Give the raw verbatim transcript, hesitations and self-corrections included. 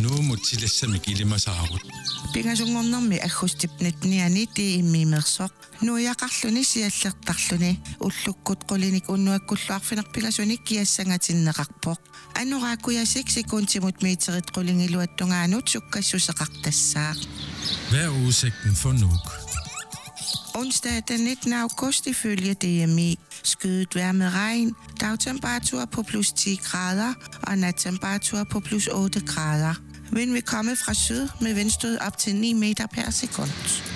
nuumutsilissami kilimasaarut. Pingasungornermi agustipnitniani tiimmiimersoq. Nuiaqarluni siallertarluni ullukkut qulinik unnuakkulluarfineq pigasunik kiassangatinneqarpoq. Anuraakuyasik sekuntimut meterit qulingiluattungaanut sukkassuseqartassaaq. Hvad er udsigten for Nuuk? Onsdag den nittende august ifølge D M I. Skyet vejr med regn, dagtemperatur på plus ti grader og nattemperatur på plus otte grader. Vind vil komme fra syd med vindstød op til ni meter per sekund.